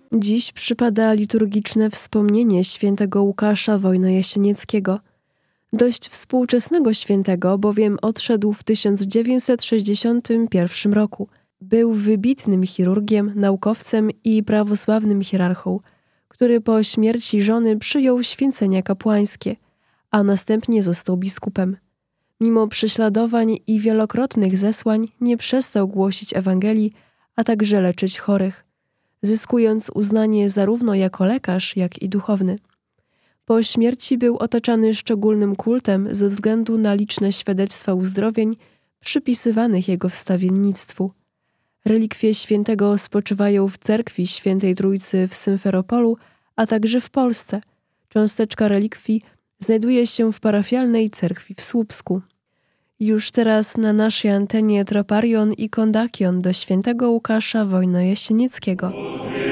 Dziś przypada liturgiczne wspomnienie świętego Łukasza Wojno-Jasienieckiego, dość współczesnego świętego, bowiem odszedł w 1961 roku. Był wybitnym chirurgiem, naukowcem i prawosławnym hierarchą, który po śmierci żony przyjął święcenia kapłańskie, a następnie został biskupem. Mimo prześladowań i wielokrotnych zesłań nie przestał głosić Ewangelii, a także leczyć chorych, zyskując uznanie zarówno jako lekarz, jak i duchowny. Po śmierci był otaczany szczególnym kultem ze względu na liczne świadectwa uzdrowień przypisywanych jego wstawiennictwu. Relikwie świętego spoczywają w cerkwi Świętej Trójcy w Symferopolu, a także w Polsce. Cząsteczka relikwii znajduje się w parafialnej cerkwi w Słupsku. Już teraz na naszej antenie troparion i kondakion do świętego Łukasza Wojno-Jasienieckiego.